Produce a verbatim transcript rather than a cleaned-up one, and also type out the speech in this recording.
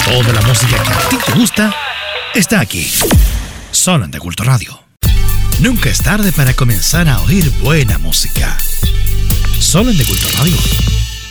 Toda la música que a ti te gusta está aquí. Solo en De Culto Radio. Nunca es tarde para comenzar a oír buena música. Solo en De Culto Radio.